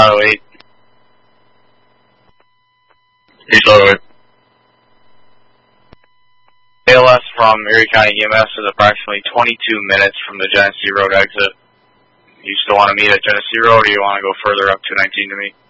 Auto 8. East Auto 8. ALS from Erie County EMS is approximately 22 minutes from the Genesee Road exit. You still want to meet at Genesee Road, or do you want to go further up 219 to meet?